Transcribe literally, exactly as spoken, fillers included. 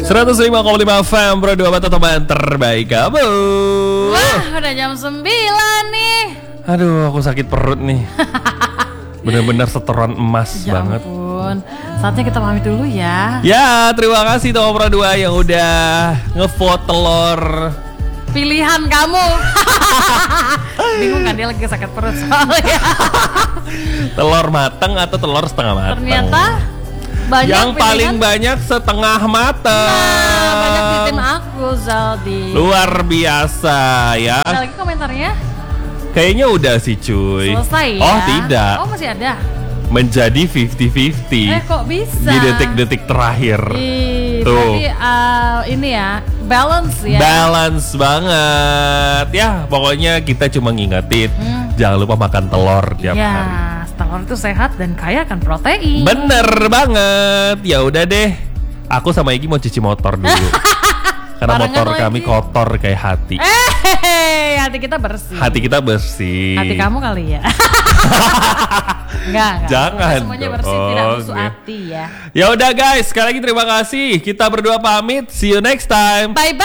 seratus lima koma lima F M Pro dua Mata teman terbaik kamu. Wah, udah jam sembilan nih. Aduh, aku sakit perut nih. Bener-bener setoran emas Ya banget. ampun. Saatnya kita pamit dulu ya. Ya, terima kasih Tomo Pro dua yang udah ngevote telur Pilihan kamu. Bingung kan, dia lagi sakit perut soalnya. telur mateng atau telur setengah mateng. Ternyata banyak yang pilihan. paling banyak setengah mateng. Nah, banyak di tim aku, Zaldi. Luar biasa ya. Ada lagi komentarnya? Kayaknya udah sih cuy. Selesai ya? Oh tidak. Oh masih ada? Menjadi lima puluh lima puluh Eh kok bisa? di detik-detik terakhir. Ih, Tuh. berarti uh, ini ya, balance ya. Balance banget. Ya, pokoknya kita cuma ngingetin Hmm. jangan lupa makan telur tiap ya, hari. telur itu sehat dan kaya akan protein. Bener banget. Ya udah deh. Aku sama Egi mau cuci motor dulu. Karena Barengan motor lo, kami Egi. kotor kayak hati. Eh, hati kita bersih. Hati kita bersih. Hati kamu kali ya. Enggak, enggak. Jangan Semuanya dong. bersih, tidak busuk Oke. hati ya. Ya udah guys, sekali lagi terima kasih. Kita berdua pamit. See you next time. Bye bye.